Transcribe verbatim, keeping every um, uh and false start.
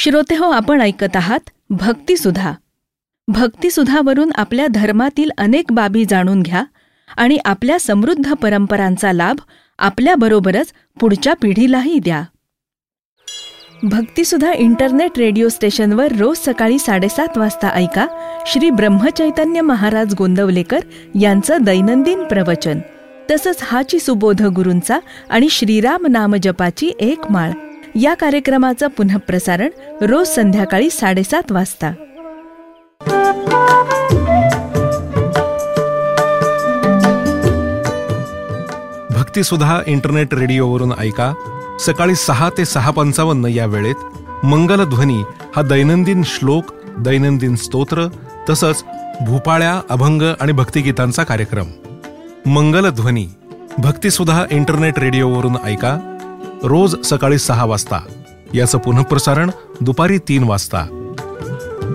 श्रोतेहो, आपण ऐकत आहात भक्तिसुधा. भक्तिसुधावरून आपल्या धर्मातील अनेक बाबी जाणून घ्या आणि आपल्या समृद्ध परंपरांचा लाभ आपल्याबरोबरच पुढच्या पिढीलाही द्या. भक्तिसुधा इंटरनेट रेडिओ स्टेशनवर रोज सकाळी साडेसात वाजता ऐका श्री ब्रह्मचैतन्य महाराज गोंदवलेकर यांचं दैनंदिन प्रवचन, तसंच हाची सुबोध गुरूंचा आणि श्रीराम नामजपाची एक माळ या कार्यक्रमाचं पुनःप्रसारण रोज संध्याकाळी साडेसात वाजता. भक्तिसुधा इंटरनेट रेडिओवरून ऐका सकाळी सहा ते सहा पंचावन्न या वेळेत मंगलध्वनी हा दैनंदिन श्लोक, दैनंदिन स्तोत्र तसंच भूपाळ्या, अभंग आणि भक्तिगीतांचा कार्यक्रम. मंगलध्वनी भक्तिसुधा इंटरनेट रेडिओवरून ऐका रोज सकाळी सहा वाजता. याचं पुनःप्रसारण दुपारी तीन वाजता.